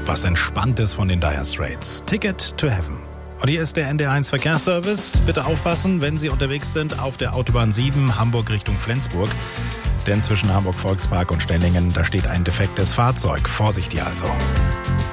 Was Entspanntes von den Dire Straits. Ticket to Heaven. Und hier ist der NDR1 Verkehrsservice. Bitte aufpassen, wenn Sie unterwegs sind auf der Autobahn 7 Hamburg Richtung Flensburg. Denn zwischen Hamburg Volkspark und Stellingen, da steht ein defektes Fahrzeug. Vorsicht hier also.